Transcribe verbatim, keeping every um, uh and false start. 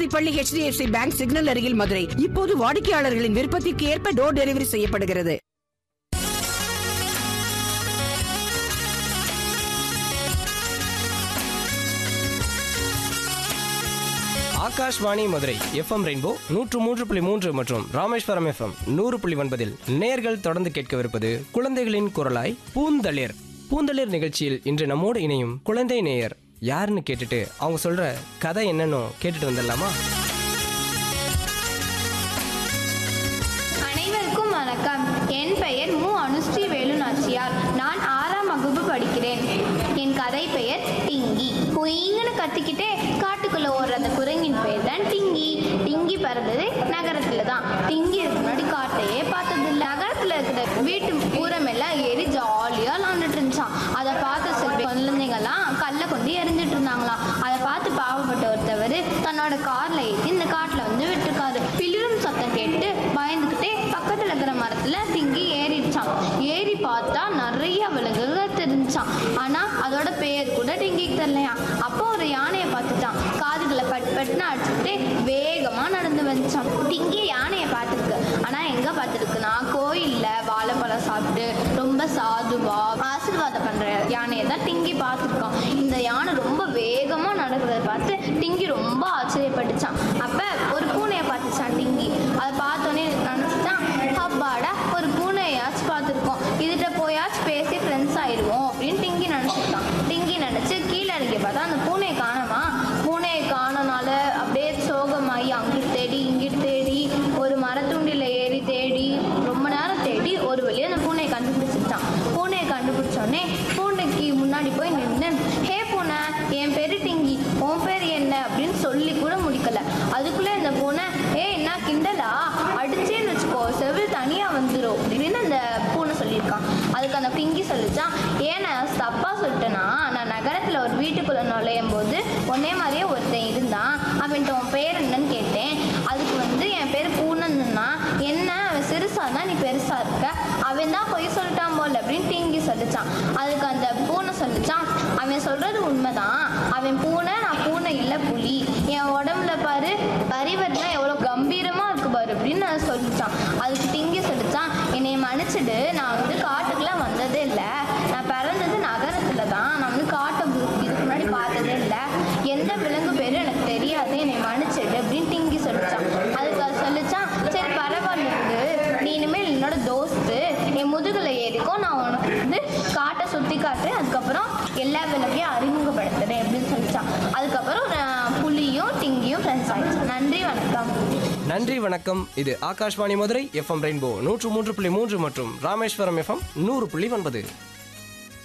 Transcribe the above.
பள்ளி H D F C bank signal அருகில் மதுரை. இப்போது வாடிக்கையாளர்களின் விருப்பத்திற்கு ஏற்ப டோர் டெலிவரி செய்யப்படுகிறது. ஆகாஷ்வாணி மதுரை எஃப்எம் ரெயின்போ நூற்று மூன்று புள்ளி மூன்று மற்றும் ராமேஸ்வரம் எஃப்எம் நூறு புள்ளி ஒன்பதில் நேயர்கள் தொடர்ந்து கேட்கவிருப்பது குழந்தைகளின் குரலாய் பூந்தளிர். பூந்தளிர் நிகழ்ச்சியில் இன்று நம்மோடு இணையும் குழந்தை நேயர் யாருன்னு கேட்டுட்டு அவங்க சொல்ற கதை என்னன்னு கேட்டுட்டு வந்துடலாமா? அனைவருக்கும் வணக்கம். என் பெயர் மு அனுஸ்ரீ வேலு நாச்சியார். நான் ஆறாம் வகுப்பு படிக்கிறேன். என் கதை பெயர் டிங்கி. குயிங்கன்னு கத்திக்கிட்டே காட்டுக்குள்ள ஓடுற அந்த குரங்கின் பெயர் தான் டிங்கி. டிங்கி பிறந்தது நகரத்துல தான். டிங்கி முன்னாடி காட்டையே பார்த்தது இல்லை. நகரத்துல இருக்கிற வீட்டு பூரமெல்லாம் ஏறி ஜாலியா விளாண்டுட்டு இருந்துச்சான். அதை பார்த்து சில குழந்தைங்கெல்லாம் கல்லை கொண்டு எரிஞ்சிட்டு இருந்தாங்களாம். அதை பார்த்து பாவப்பட்ட ஒருத்தவர் தன்னோட கார்ல ஏற்றி இந்த காட்டுல வந்து விட்டுருக்காரு. பிளிரும் சத்தம் கேட்டு பயந்துக்கிட்டே பக்கத்துல இருக்கிற மரத்துல டிங்கி ஏறிடுச்சான். ஏறி பார்த்தா நிறைய விலங்குகள் தெரிஞ்சான். ஆனா அதோட பேர் கூட டிங்கிக்கு தெரியலையா. அப்போ ஒரு யானையை பார்த்துட்டான். காதுகளை பட் பட்டுன்னு அடிச்சுக்கிட்டே வேகமா நடந்து வந்துச்சான். டிங்கி யானையை பார்த்துருக்கு. ஆனா எங்க பார்த்துருக்குன்னா கோயில்ல வாழைப்பழம் சாப்பிட்டு ரொம்ப சாதுவா ஆசீர்வாதம் பண்ற யானையை தான் டிங்கி பார்த்துருக்கான். இந்த யானை ரொம்ப வேகமா நடக்கிறத பார்த்து டிங்கி ரொம்ப ஆச்சரியப்பட்டுச்சான். அப்ப ஒரு பூனையை பார்த்துச்சான் டிங்கி. அதை பார்த்தோன்னே நினைச்சுட்டான், அப்பாடா ஒரு பூனையாச்சும் பார்த்துருக்கோம், இதுகிட்ட போயாச்சும் பேசி ஃப்ரெண்ட்ஸ் ஆயிடுவோம் அப்படின்னு டிங்கி நினைச்சுட்டான். டிங்கி நினைச்சு கீழே இறங்கி பார்த்தா அந்த பூனையை காணோமா. பூனையை காணனால அப்படியே சோகமாயி அங்கிட்டு தேடி இங்கிட்டு தேடி ஒரு மரத்துண்டில ஏறி தேடி ரொம்ப நேரம் தேடி ஒரு வழியா அந்த பூனையை கண்டுபிடிச்சிட்டான். பூனையை கண்டுபிடிச்சோடனே பூனைக்கு முன்னாடி போய் நின்று, ஹே பூனை, என் பேரு டிங்கி, உன் பேர் என்ன அப்படின்னு சொல்லி கூட முடிக்கல. அதுக்குள்ளே இந்த பூனை, ஏ என்ன கிண்டலா, அடிச்சேன்னு வச்சுக்கோ செவில் தனியா வந்துடும் அப்படின்னு அந்த பூனை சொல்லியிருக்கான். அதுக்கு அந்த டிங்கி சொல்லிச்சான், ஏன் நான் தப்பா சொல்லிட்டேன்னா, நான் நகரத்துல ஒரு வீட்டுக்குள்ள நுழையும் போது ஒன்னே மாதிரியே ஒருத்தன் இருந்தான். அவன்கிட்ட உன் பேர் என்னன்னு கேட்டேன். அதுக்கு வந்து என் பேர் பூனைன்னா, என்ன அவன் சிறுசா தான் நீ பெருசா இருக்க, அவன் தான் பொய் சொல்லிட்டான் போல அப்படின்னு டிங்கி சொல்லிச்சான். அதுக்கு அந்த பூனை சொல்லிச்சான், அவன் சொல்றது உண்மைதான், அவன் பூனை, நான் பூனை இல்லை புலி, என் உடம்புல பாரு பரிவர்லாம் எவ்வளோ கம்பீரமா இருக்கு பாரு அப்படின்னு நான் சொல்லிச்சான். அதுக்கு டிங்கி சொல்லிச்சான், என்னை மன்னிச்சுடு, நான் வந்து காட்டுக்குலாம் வந்ததே இல்லை, நான் பிறந்தது நகரத்துல தான், நான் வந்து காட்டை இதுக்கு முன்னாடி பார்த்ததே இல்லை, எந்த விலங்கு பேரும் எனக்கு தெரியாது, என்னை மன்னிச்சுடு அப்படின்னு டிங்கி சொல்லிச்சான். அதுக்கு அது சொல்லிச்சான், சரி பரவாயில்ல, நீ இனிமேல் என்னோட தோஸ்து, என் முதுகுல ஏறிக்கோ, நான் உனக்கு வந்து காட்டை சுற்றி காட்டுறேன், அதுக்கப்புறம் எல்லா விலங்கையும் அறிமுகப்படுத்துறேன் அப்படின்னு சொல்லிச்சான். அதுக்கப்புறம் புலியும் டிங்கியும் ஃப்ரெண்ட்ஸ் ஆயிடுச்சு. நன்றி வணக்கம். நன்றி வணக்கம். இது ஆகாஷ்வாணி மதுரை எஃப்எம் ரெயின்போ நூற்று மூன்று புள்ளி மூன்று மற்றும் ராமேஸ்வரம் எஃப்எம் நூறு புள்ளி ஒன்பது.